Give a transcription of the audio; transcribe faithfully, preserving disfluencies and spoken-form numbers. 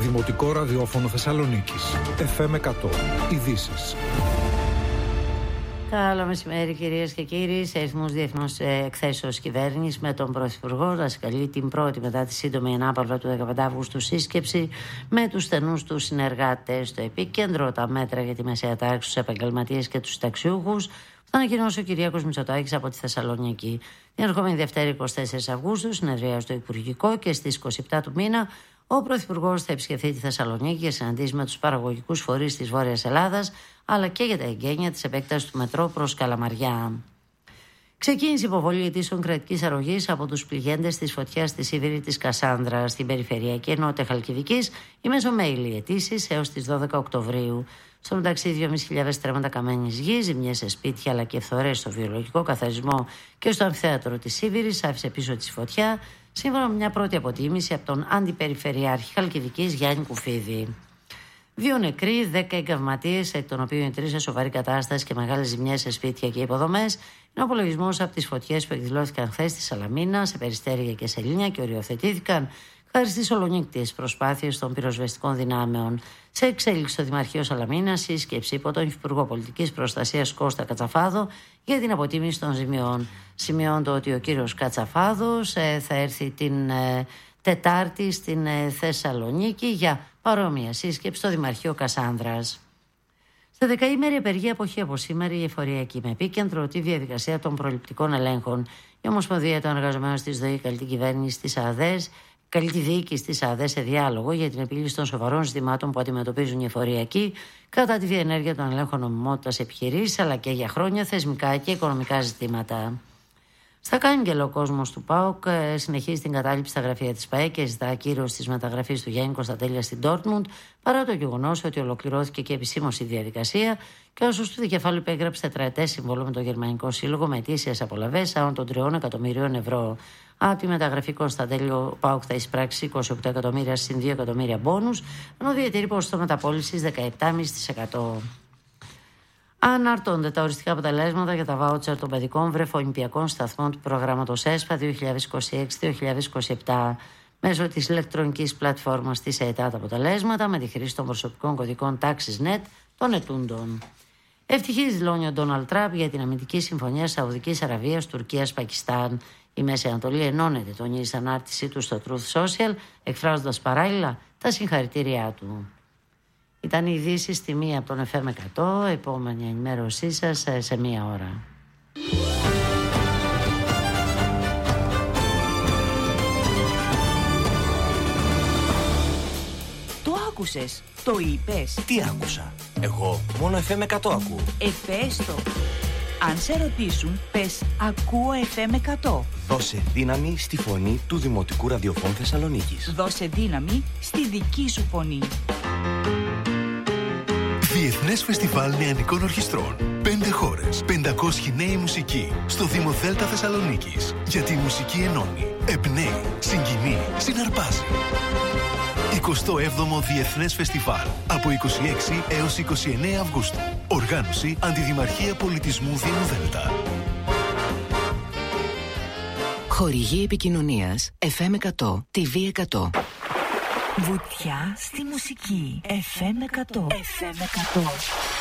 Δημοτικό Ραδιόφωνο Θεσσαλονίκης. εφ εμ εκατό. Ειδήσεις. Καλό μεσημέρι, κυρίες και κύριοι. Σε αριθμούς διεθνούς εκθέσεως κυβέρνηση με τον Πρωθυπουργό να συγκαλεί την πρώτη μετά τη σύντομη ανάπαυλα του δεκαπέντε Αυγούστου σύσκεψη με τους στενούς του συνεργάτες στο επίκεντρο, τα μέτρα για τη μεσαία τάξη, τους επαγγελματίες και τους συνταξιούχους. Θα ανακοινώσει ο Κυριάκος Μητσοτάκης από τη Θεσσαλονίκη. Την ερχόμενη Δευτέρα, εικοστή τέταρτη Αυγούστου, συνεδρία στο Υπουργικό και στις είκοσι επτά του μήνα ο Πρωθυπουργός θα επισκεφθεί τη Θεσσαλονίκη για συναντήσεις με τους παραγωγικούς φορείς της Βόρειας Ελλάδας, αλλά και για τα εγγένεια της επέκτασης του μετρό προς Καλαμαριά. Ξεκίνησε η υποβολή αιτήσεων κρατικής αρρωγής από τους πληγέντες της φωτιάς στη Σίβηρη της Κασάνδρας, στην περιφερειακή ενότητα Χαλκιδικής, ή μέσω mail οι αιτήσεις έως τις δώδεκα Οκτωβρίου. Στο μεταξύ, δυόμισι χιλιάδες στρέμματα καμένης γης, ζημιές σε σπίτια αλλά και φθορές στο βιολογικό καθαρισμό και στο αμφιθέατρο της Σίβηρης άφησε πίσω τη φωτιά, σύμφωνα με μια πρώτη αποτίμηση από τον Αντιπεριφερειάρχη Χαλκιδικής Γιάννη Κουφίδη. Δύο νεκροί, δέκα εγκαυματίες, εκ των οποίων οι τρεις σε σοβαρή κατάσταση και μεγάλες ζημιές σε σπίτια και υποδομές, είναι ο απολογισμός από τις φωτιές που εκδηλώθηκαν χθες στη Σαλαμίνα, σε Περιστέρια και Σελήνια και οριοθετήθηκαν χάρη στις ολονύκτιες προσπάθειες των πυροσβεστικών δυνάμεων. Σε εξέλιξη στο Δημαρχείο Σαλαμίνα, σύσκεψη υπό τον Υφυπουργό Πολιτικής Προστασίας Κώστα Κατσαφάδο για την αποτίμηση των ζημιών. Σημειώνω ότι ο κύριος Κατσαφάδος ε, θα έρθει την ε, Τετάρτη στην ε, Θεσσαλονίκη για παρόμοια σύσκεψη στο Δημαρχείο Κασάνδρας. Στα δεκαήμερη απεργία αποχή από σήμερα η εφοριακή, με επίκεντρο τη διαδικασία των προληπτικών ελέγχων. Η Ομοσπονδία των Εργαζομένων στη ΔΟΗ καλεί την κυβέρνηση της ΑΔΕΣ, καλεί τη διοίκηση της ΑΔΕΣ σε διάλογο για την επίλυση των σοβαρών ζητημάτων που αντιμετωπίζουν οι εφοριακοί κατά τη διενέργεια των ελέγχων νομιμότητας επιχειρήσεις, αλλά και για χρόνια θεσμικά και οικονομικά ζητήματα. Στα Κάγκελο, ο κόσμος του ΠΑΟΚ συνεχίζει την κατάληψη στα γραφεία της ΠΑΕ και ζητά ακύρωση της μεταγραφής του Γιάννη Κωνσταντέλια στην Ντόρτμουντ, παρά το γεγονός ότι ολοκληρώθηκε και επισήμως η διαδικασία και ο όσο του δικεφάλου υπέγραψε τετραετές σύμβολο με το Γερμανικό Σύλλογο με ετήσιες απολαβές άνω των τριών εκατομμυρίων ευρώ. Από τη μεταγραφή Κωνσταντέλιο, ο ΠΑΟΚ θα εισπράξει είκοσι οκτώ εκατομμύρια συν δύο εκατομμύρια μπόνους, ενώ διατηρεί ποσοστό μεταπώλησης δεκαεπτά κόμμα πέντε τοις εκατό. Αναρτώνται τα οριστικά αποτελέσματα για τα βάουτσερ των παιδικών βρεφοολυμπιακών σταθμών του προγράμματος ΕΣΠΑ δύο χιλιάδες είκοσι έξι δύο χιλιάδες είκοσι επτά. Μέσω της ηλεκτρονικής πλατφόρμας της ΕΕΤΑ τα αποτελέσματα με τη χρήση των προσωπικών κωδικών τάξης νετ των ετούντων. Ευτυχής δηλώνει ο Ντόναλντ Τραμπ για την αμυντική συμφωνία Σαουδικής Αραβίας, Τουρκίας, Πακιστάν. Η Μέση Ανατολή ενώνεται, τονίζει στην ανάρτησή του στο Truth Social, εκφράζοντας παράλληλα τα συγχαρητήριά του. Ήταν οι ειδήσεις στη μία από τον εφ εμ εκατό, επόμενη ενημέρωσή σας σε μία ώρα. Το άκουσες, το είπες. Τι άκουσα? Εγώ μόνο εφ εμ εκατό ακούω. Εφέστο. Αν σε ρωτήσουν, πες ακούω εφ εμ εκατό. Δώσε δύναμη στη φωνή του Δημοτικού Ραδιοφώνου Θεσσαλονίκης. Δώσε δύναμη στη δική σου φωνή. Διεθνές Φεστιβάλ Νεανικών Ορχιστρών. Πέντε χώρες, πεντακόσιοι νέοι μουσικοί στο Δήμο Δέλτα Θεσσαλονίκης. Γιατί η μουσική ενώνει, εμπνέει, συγκινεί, συναρπάζει. εικοστό έβδομο Διεθνές Φεστιβάλ από είκοσι έξι έως είκοσι εννέα Αυγούστου. Οργάνωση Αντιδημαρχία Πολιτισμού Δήμου Δέλτα. Χορηγή επικοινωνίας εφ εμ εκατό, τι βι εκατό. Βουτιά στη μουσική εφ εμ εκατό. εφ εμ εκατό.